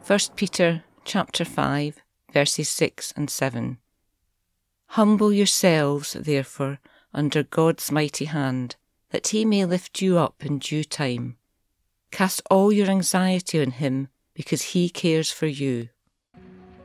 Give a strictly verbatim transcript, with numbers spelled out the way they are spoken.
First Peter chapter five, verses six and seven. Humble yourselves, therefore, under God's mighty hand, that he may lift you up in due time. Cast all your anxiety on him, because he cares for you.